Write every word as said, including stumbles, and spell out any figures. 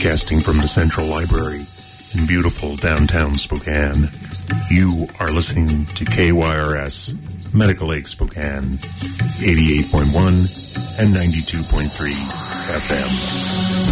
Broadcasting from the Central Library in beautiful downtown Spokane, you are listening to K Y R S, Medical Lake Spokane, eighty-eight point one and ninety-two point three F M.